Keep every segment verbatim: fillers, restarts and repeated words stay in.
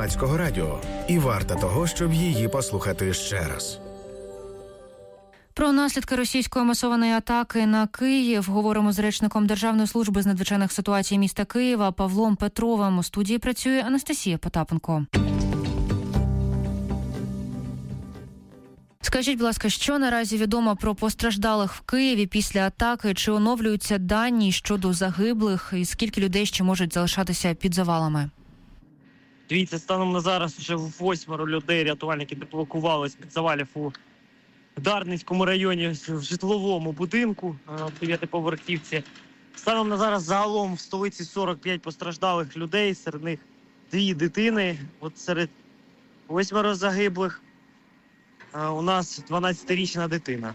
Громадського радіо. І варта того, щоб її послухати ще раз. Про наслідки російської масованої атаки на Київ говоримо з речником Державної служби з надзвичайних ситуацій міста Києва Павлом Петровим. У студії працює Анастасія Потапенко. Скажіть, будь ласка, що наразі відомо про постраждалих в Києві після атаки? Чи оновлюються дані щодо загиблих? І скільки людей ще можуть залишатися під завалами? Дивіться, станом на зараз вже восьмеро людей, рятувальники, деблокувались під завалів у Дарницькому районі в житловому будинку в дев'ятиповерхівці. Станом на зараз загалом в столиці сорок п'ять постраждалих людей, серед них дві дитини. От серед восьмеро загиблих у нас дванадцятирічна дитина.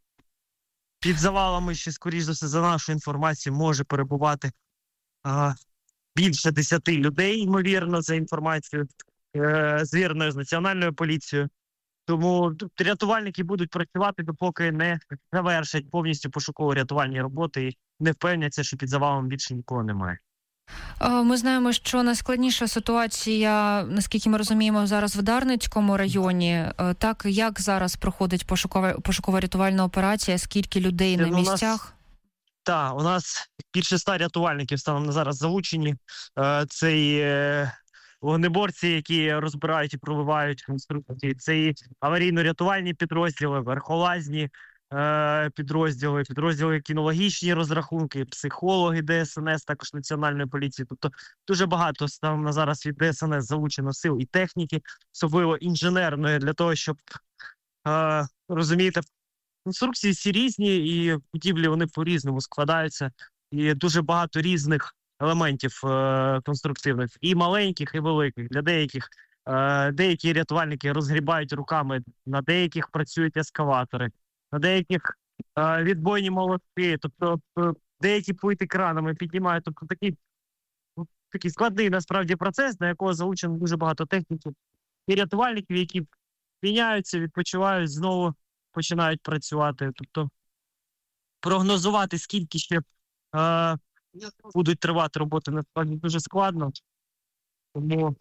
Під завалами ще, скоріш за все, за нашу інформацію, може перебувати а, більше десяти людей, ймовірно, за інформацією, е, звіреною з Національною поліцією. Тому рятувальники будуть працювати, допоки не завершать повністю пошуково-рятувальні роботи і не впевняться, що під завалом більше нікого немає. Ми знаємо, що найскладніша ситуація, наскільки ми розуміємо, зараз в Дарницькому районі. Так, як зараз проходить пошукова, пошуково-рятувальна операція? Скільки людей Це, на місцях? Так, у нас більше ста рятувальників станом на зараз залучені. Це і вогнеборці, які розбирають і пробивають конструкції. Це і аварійно-рятувальні підрозділи, верхолазні підрозділи, підрозділи кінологічні розрахунки, психологи Де Ес Ен Ес, також Національної поліції. Тобто дуже багато станом на зараз від Де Ес Ен Ес залучено сил і техніки, особливо інженерної, для того, щоб, е, розумієте, конструкції всі різні і будівлі вони по-різному складаються. І дуже багато різних елементів е, конструктивних, і маленьких, і великих. Для деяких е, деякі рятувальники розгрібають руками, на деяких працюють ескаватори, на деяких е, відбойні молотки, тобто е, деякі плити кранами піднімають. Тобто такий, такий складний насправді процес, на якого залучено дуже багато техніків і рятувальників, які міняються, відпочивають, знову починають працювати. Тобто прогнозувати, скільки ще е, будуть тривати роботи, насправді дуже складно. Тому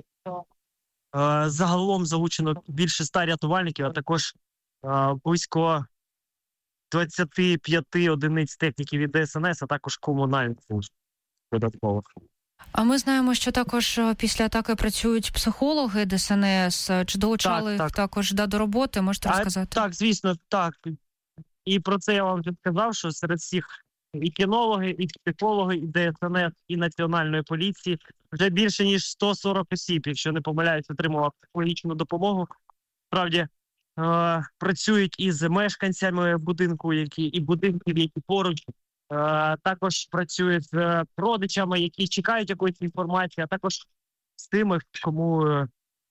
е, загалом залучено більше ста рятувальників, а також е, близько двадцять п'ять одиниць техніки від Де Ес Ен Ес, а також комунальних служб додатково. А ми знаємо, що також після атаки працюють психологи Де Ес Ен Ес. Чи долучали так, їх так. також да, до роботи? Можете а, розказати? Так, звісно, так. І про це я вам вже сказав, що серед всіх і кінологи, і психологи, і Де Ес Ен Ес, і Національної поліції вже більше ніж сто сорок осіб, якщо не помиляюсь, отримував психологічну допомогу. Справді, Е, працюють із мешканцями будинку, які і будинків, які поруч. Е, також працюють з родичами, які чекають якоїсь інформації, а також з тими, кому, е,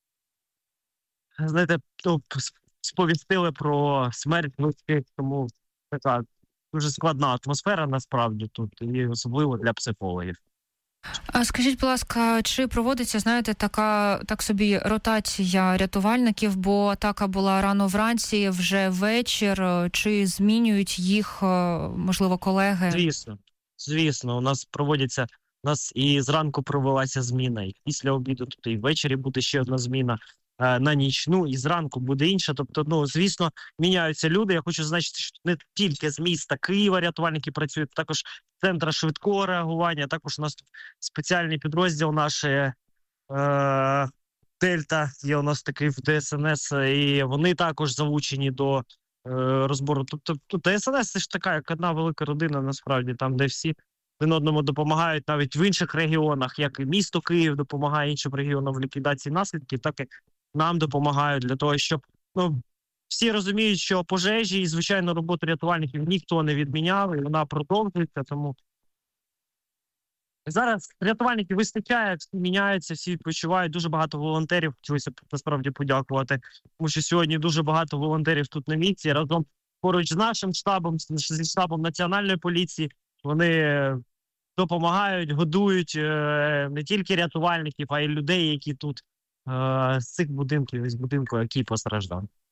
знаєте, ну, сповістили про смерть близьких. Тому така дуже складна атмосфера насправді тут, і особливо для психологів. А скажіть, будь ласка, чи проводиться, знаєте, така, так собі, ротація рятувальників, бо атака була рано вранці, вже вечір, чи змінюють їх, можливо, колеги? Звісно, звісно, у нас проводяться, у нас і зранку провелася зміна, і після обіду, тобто і ввечері буде ще одна зміна е, на ніч, ну і зранку буде інша, тобто, ну, звісно, міняються люди. Я хочу зазначити, що не тільки з міста Києва рятувальники працюють, також центра швидкого реагування, також у нас тут спеціальний підрозділ наш е, Дельта, є у нас такий в Де Ес Ен Ес, і вони також залучені до е, розбору. Тобто Де Ес Ен Ес – це ж така, як одна велика родина, насправді, там, де всі один одному допомагають, навіть в інших регіонах, як і місто Київ допомагає іншим регіонам в ліквідації наслідків, так і нам допомагають для того, щоб, ну, всі розуміють, що пожежі і, звичайно, роботу рятувальників ніхто не відміняв, і вона продовжується, тому зараз рятувальників вистачає, всі міняються, всі відпочивають, дуже багато волонтерів, хотілося б насправді подякувати, тому що сьогодні дуже багато волонтерів тут на місці, разом поруч з нашим штабом, зі штабом Національної поліції, вони допомагають, годують не тільки рятувальників, а й людей, які тут з цих будинків, з будинку, який постраждав.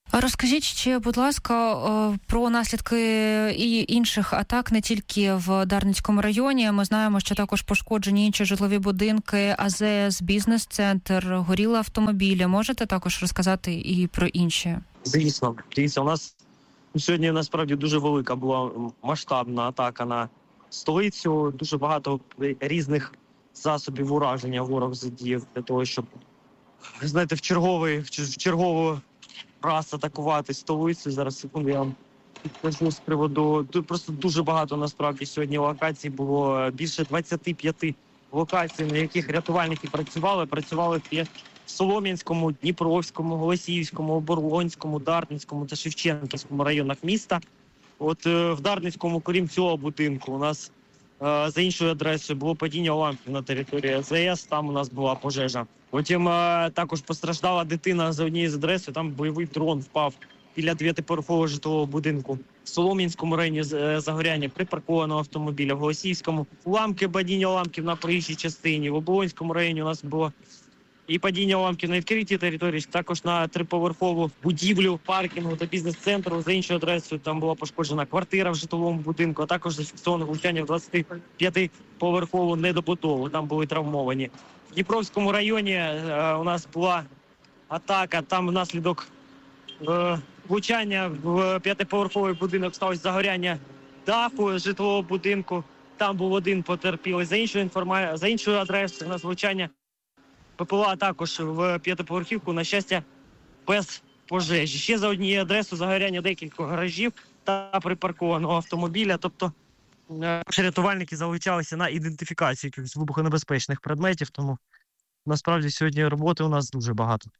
Розкажіть ще, будь ласка, про наслідки і інших атак не тільки в Дарницькому районі. Ми знаємо, що також пошкоджені інші житлові будинки, АЗС, бізнес-центр, горіли автомобілі. Можете також розказати і про інші? Звісно. Дивіться, у нас сьогодні насправді дуже велика була масштабна атака на столицю. Дуже багато різних засобів ураження ворог задіяв для того, щоб, знаєте, в черговий, в чергову раз атакувати столицю. Зараз, секунду, я вам підкажу з приводу. Тут просто дуже багато, насправді, сьогодні локацій було. Більше двадцять п'ять локацій, на яких рятувальники працювали. Працювали в Солом'янському, Дніпровському, Голосіївському, Оболонському, Дарницькому та Шевченківському районах міста. От е, в Дарницькому, крім цього будинку, у нас е, за іншою адресою було падіння уламків на території АЗС, там у нас була пожежа. Потім е, також постраждала дитина за однією з адресою, там бойовий дрон впав біля дев'ятиповерхового житлового будинку. В Солом'янському районі е, загоряння припаркованого автомобіля, в Голосіївському уламки, падіння уламків на проїжджій частині. В Оболонському районі у нас було і падіння уламків на відкритій території, також на триповерхову будівлю паркінгу та бізнес-центру. За іншою адресою там була пошкоджена квартира в житловому будинку, а також зафіксовано влучання в двадцятип'ятиповерхову недобудову. Там були травмовані. В Дніпровському районі е, у нас була атака, там внаслідок е, влучання в п'ятиповерховий будинок сталося загоряння даху житлового будинку. Там був один потерпілий. За іншою інформацією, за іншою адресою у нас влучання ППЛА також в п'ятиповерхівку, на щастя, без пожежі. Ще за однією адресою загоряння декількох гаражів та припаркованого автомобіля. Тобто наші рятувальники залучалися на ідентифікацію якихось вибухонебезпечних предметів, тому насправді сьогодні роботи у нас дуже багато.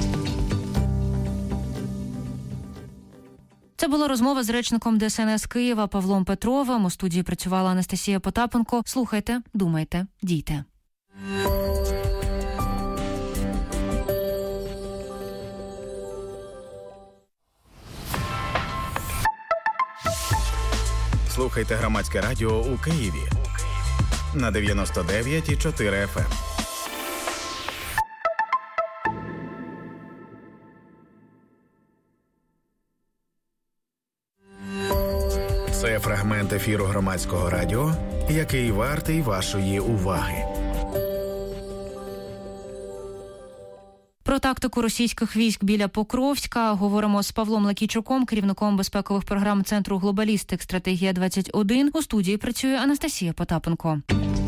Це була розмова з речником Де Ес Ен Ес Києва Павлом Петровим. У студії працювала Анастасія Потапенко. Слухайте, думайте, дійте. Слухайте Громадське радіо у Києві на дев'яносто дев'ять і чотири еф ем. Це фрагмент ефіру Громадського радіо, який вартий вашої уваги. Про тактику російських військ біля Покровська говоримо з Павлом Лакійчуком, керівником безпекових програм Центру «Глобалістик. Стратегія двадцять один». У студії працює Анастасія Потапенко.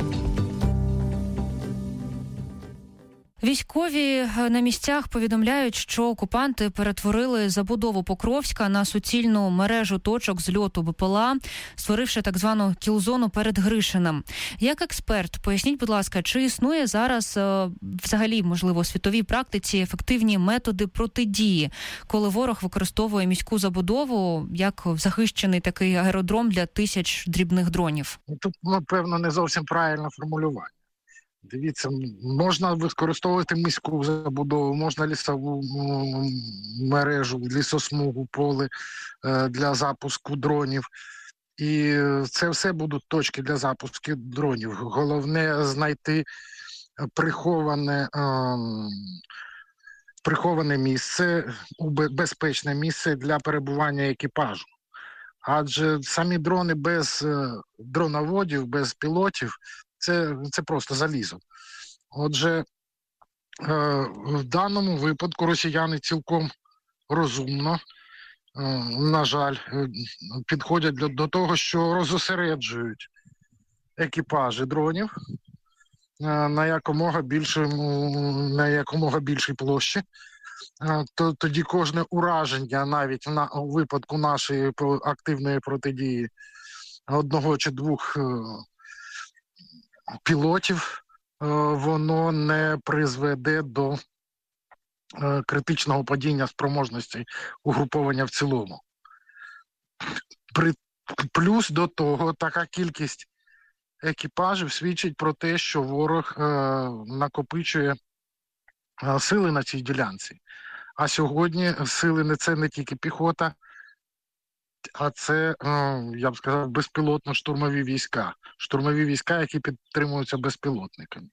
Військові на місцях повідомляють, що окупанти перетворили забудову Покровська на суцільну мережу точок зльоту Бе Пе Ел А, створивши так звану кіл-зону перед Гришиним. Як експерт, поясніть, будь ласка, чи існує зараз взагалі, можливо, у світовій практиці ефективні методи протидії, коли ворог використовує міську забудову як захищений такий аеродром для тисяч дрібних дронів? Тут, напевно, не зовсім правильне формулювання. Дивіться, можна використовувати міську забудову, можна лісову мережу, лісосмугу, поле для запуску дронів. І це все будуть точки для запуску дронів. Головне знайти приховане, приховане місце, безпечне місце для перебування екіпажу. Адже самі дрони без дроноводів, без пілотів, Це, це просто залізо. Отже, е, в даному випадку росіяни цілком розумно, е, на жаль, е, підходять до, до того, що розосереджують екіпажі дронів е, на якомога більшому, на якомога більшій площі. Е, то, тоді кожне ураження, навіть на, у випадку нашої активної протидії одного чи двох е, пілотів, воно не призведе до критичного падіння спроможності угруповання в цілому. При, плюс до того, така кількість екіпажів свідчить про те, що ворог е, накопичує е, сили на цій ділянці. А сьогодні сили не це не тільки піхота, а це, я б сказав, безпілотно-штурмові війська. Штурмові війська, які підтримуються безпілотниками.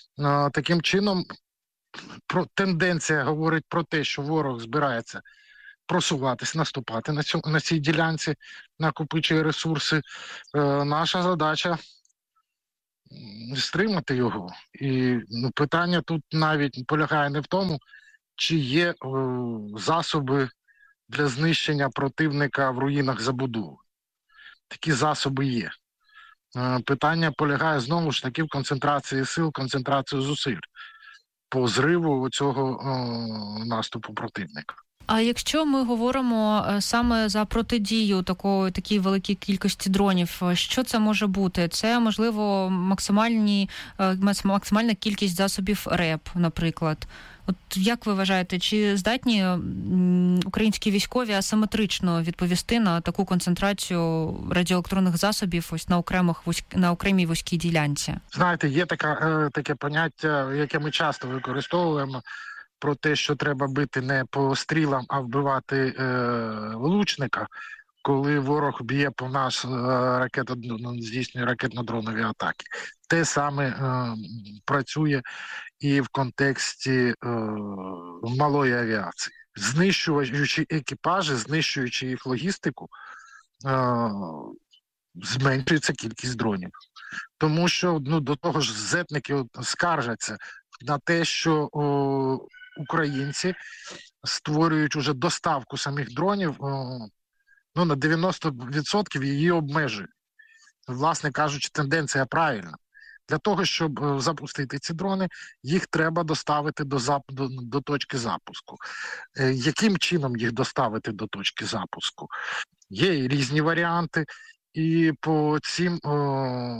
Таким чином, тенденція говорить про те, що ворог збирається просуватись, наступати на цьому на цій ділянці, накопичує ресурси. Е, наша задача стримати його. І ну, питання тут навіть полягає не в тому, чи є е, засоби для знищення противника в руїнах забудови. Такі засоби є. Е, питання полягає знову ж таки в концентрації сил, концентрації зусиль по зриву цього е, наступу противника. А якщо ми говоримо саме за протидію такої такій великій кількості дронів, що це може бути? Це, можливо, максимальні, максимальна кількість засобів РЕП, наприклад. От як ви вважаєте, чи здатні українські військові асиметрично відповісти на таку концентрацію радіоелектронних засобів ось на окремих на окремій вузькій ділянці? Знаєте, є така, таке поняття, яке ми часто використовуємо, про те, що треба бити не по стрілам, а вбивати е, влучника, коли ворог б'є по нас е, ракета, здійснює ракетно-дронові атаки. Те саме е, працює і в контексті е, малої авіації. Знищуючи екіпажі, знищуючи їх логістику, е, зменшується кількість дронів. Тому що ну, до того ж зетники скаржаться на те, що о, українці створюють уже доставку самих дронів, ну, на дев'яносто відсотків її обмежують. Власне кажучи, тенденція правильна. Для того, щоб запустити ці дрони, їх треба доставити до, зап... до, до точки запуску. Е, яким чином їх доставити до точки запуску? Є різні варіанти, і по цим, о,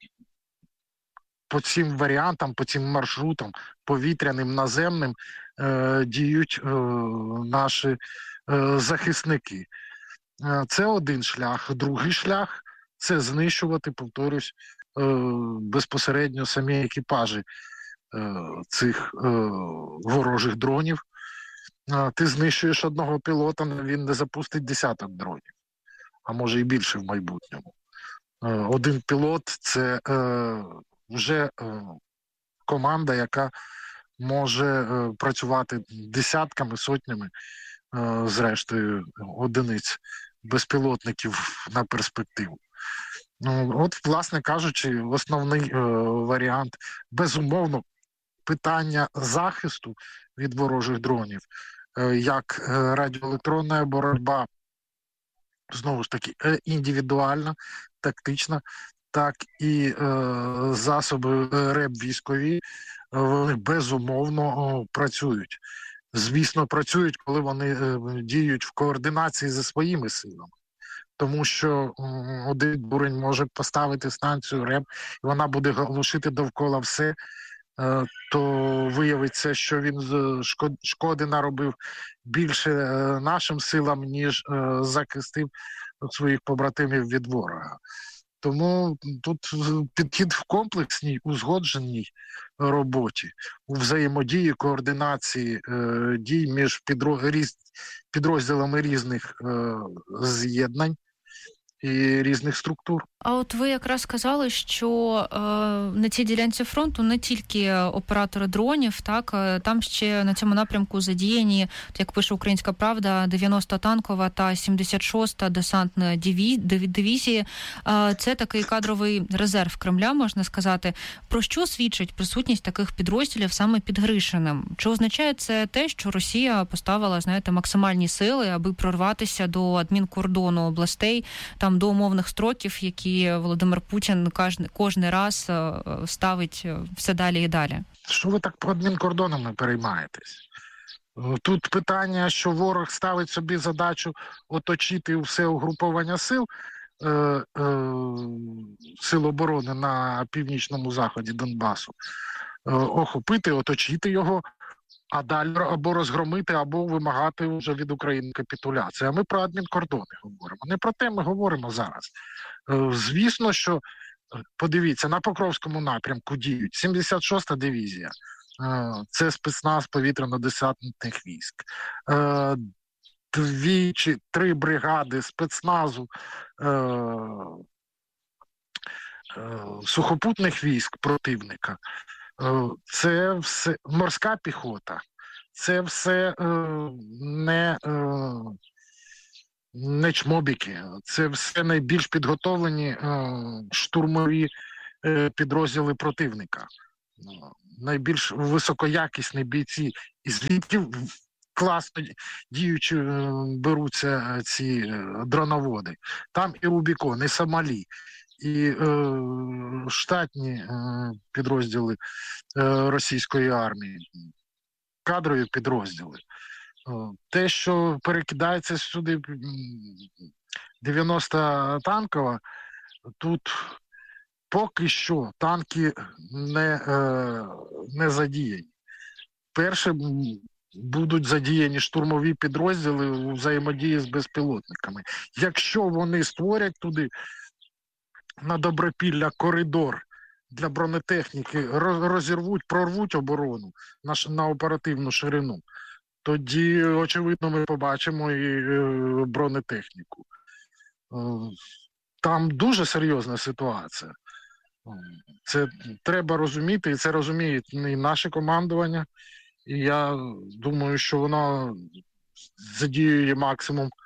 по цим варіантам, по цим маршрутам, повітряним, наземним, е, діють е, наші е, захисники. Е, це один шлях. Другий шлях – це знищувати, повторюсь, е, безпосередньо самі екіпажі е, цих е, ворожих дронів. Е, ти знищуєш одного пілота, він не запустить десяток дронів, а може і більше в майбутньому. Е, один пілот – це е, вже е, команда, яка може е, працювати десятками, сотнями, е, зрештою, одиниць безпілотників на перспективу. Ну, от, власне кажучи, основний е, варіант, безумовно, питання захисту від ворожих дронів, е, як е, радіоелектронна боротьба, знову ж таки, е, індивідуальна, тактична, так і е, засоби РЕП військові, вони безумовно о, працюють. Звісно, працюють, коли вони е, діють в координації зі своїми силами. Тому що е, один дурень може поставити станцію РЕП, і вона буде глушити довкола все, е, то виявиться, що він шкоди наробив більше е, нашим силам, ніж е, захистив своїх побратимів від ворога. Тому тут підхід в комплексній, узгодженій роботі, у взаємодії, координації е, дій між підрозділами різних е, з'єднань і різних структур. А от ви якраз сказали, що е, на цій ділянці фронту не тільки оператори дронів, так, там ще на цьому напрямку задіяні, як пише «Українська правда», дев'яноста танкова та сімдесят шоста десантна дивізії. Е, це такий кадровий резерв Кремля, можна сказати. Про що свідчить присутність таких підрозділів саме під Гришиним? Чи означає це те, що Росія поставила, знаєте, максимальні сили, аби прорватися до адмінкордону областей, там до умовних строків, які Володимир Путін кожен, кожен раз ставить все далі і далі? Що ви так по адмінкордонами переймаєтесь? Тут питання, що ворог ставить собі задачу оточити все угруповання сил, е, е, сил оборони на північному заході Донбасу, е, охопити, оточити його, а далі або розгромити, або вимагати вже від України капітуляції. А ми про адмінкордони говоримо. Не про те ми говоримо зараз. Звісно, що, подивіться, на Покровському напрямку діють сімдесят шоста дивізія. Це спецназ повітряно-десантних військ. Дві чи три бригади спецназу сухопутних військ противника. Це все морська піхота, Це все е, не, е, не чмобіки, це все найбільш підготовлені е, штурмові е, підрозділи противника. Найбільш високоякісні бійці і звідки класно діючи е, беруться ці дроноводи. Там і Рубікон, і Сомалі, і е, штатні е, підрозділи е, російської армії, кадрові підрозділи. Те, що перекидається сюди дев'яносто танкова, тут поки що танки не, е, не задіяні. Перше будуть задіяні штурмові підрозділи у взаємодії з безпілотниками. Якщо вони створять туди на Добропілля коридор для бронетехніки, розірвуть, прорвуть оборону на, на оперативну ширину, тоді, очевидно, ми побачимо і е, бронетехніку. Е, там дуже серйозна ситуація. Це треба розуміти, і це розуміють і наше командування. І я думаю, що воно задіює максимум е,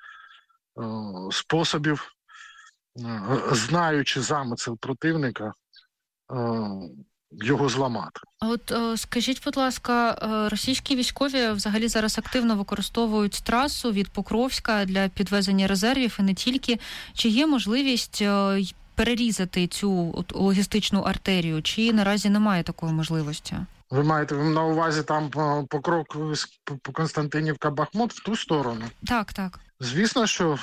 способів, е, знаючи замисел противника, е, його зламати. А от о, скажіть, будь ласка, російські військові взагалі зараз активно використовують трасу від Покровська для підвезення резервів і не тільки. Чи є можливість о, перерізати цю от, логістичну артерію, чи наразі немає такої можливості? Ви маєте на увазі там Покров, Константинівка, Бахмут в ту сторону? Так, так. Звісно, що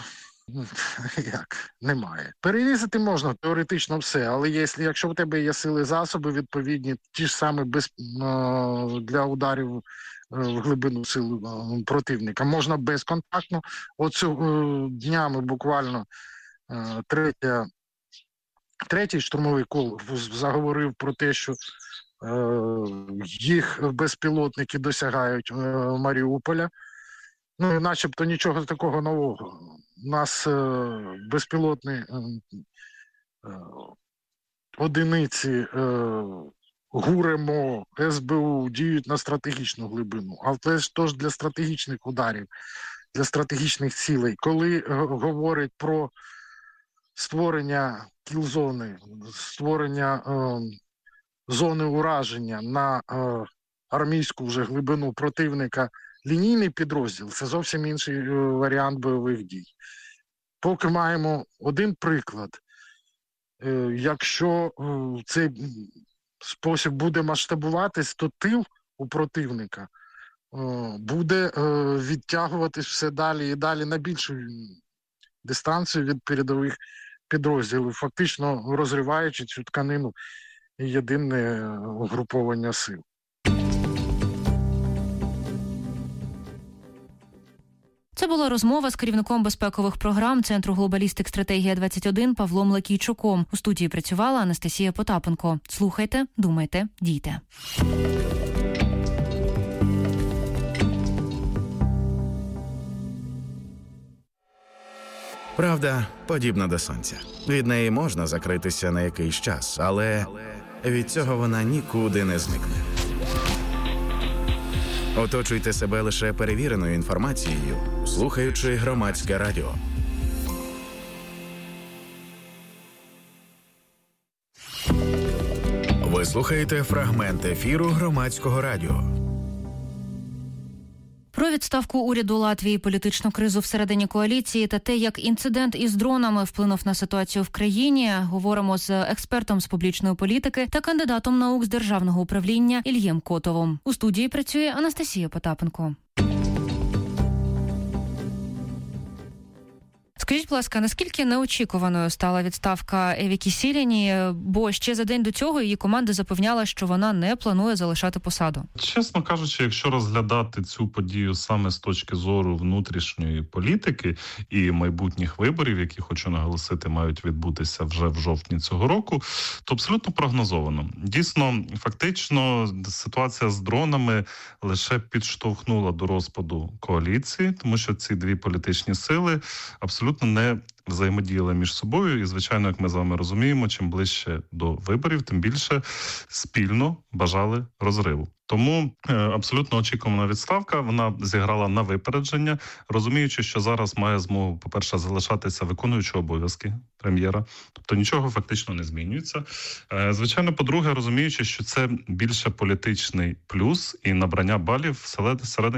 як? Немає. Перерізати можна теоретично все, але якщо, якщо в тебе є сили засоби відповідні, ті ж самі без, для ударів в глибину сил противника, можна безконтактно. Оцю днями буквально третя, третій штурмовий кол заговорив про те, що їх безпілотники досягають Маріуполя. Ну, начебто нічого такого нового. У нас е, безпілотні е, одиниці е, ГУР-МО, ес бе у діють на стратегічну глибину. Але ж тож для стратегічних ударів, для стратегічних цілей. Коли е, говорять про створення кіл-зони, створення е, зони ураження на е, армійську вже глибину противника, лінійний підрозділ – це зовсім інший е, варіант бойових дій. Поки маємо один приклад. Е, якщо е, цей спосіб буде масштабуватись, то тил у противника е, буде е, відтягуватись все далі і далі на більшу дистанцію від передових підрозділів, фактично розриваючи цю тканину і єдине угруповання сил. Це була розмова з керівником безпекових програм Центру глобалістик стратегія двадцять один Павлом Лакійчуком. У студії працювала Анастасія Потапенко. Слухайте, думайте, дійте. Правда подібна до сонця. Від неї можна закритися на якийсь час, але від цього вона нікуди не зникне. Оточуйте себе лише перевіреною інформацією, слухаючи Громадське радіо. Ви слухаєте фрагмент ефіру Громадського радіо. Про відставку уряду Латвії, політичну кризу всередині коаліції та те, як інцидент із дронами вплинув на ситуацію в країні, говоримо з експертом з публічної політики та кандидатом наук з державного управління Ільєм Котовим. У студії працює Анастасія Потапенко. Скажіть, будь ласка, наскільки неочікуваною стала відставка Еві Кісіліні, бо ще за день до цього її команда запевняла, що вона не планує залишати посаду? Чесно кажучи, якщо розглядати цю подію саме з точки зору внутрішньої політики і майбутніх виборів, які, хочу наголосити, мають відбутися вже в жовтні цього року, то абсолютно прогнозовано. Дійсно, фактично, ситуація з дронами лише підштовхнула до розпаду коаліції, тому що ці дві політичні сили абсолютно не взаємодіяли між собою. І, звичайно, як ми з вами розуміємо, чим ближче до виборів, тим більше спільно бажали розриву. Тому е, абсолютно очікувана відставка. Вона зіграла на випередження, розуміючи, що зараз має змогу, по-перше, залишатися виконуючи обов'язки прем'єра. Тобто нічого фактично не змінюється. Е, звичайно, по-друге, розуміючи, що це більше політичний плюс і набрання балів всередині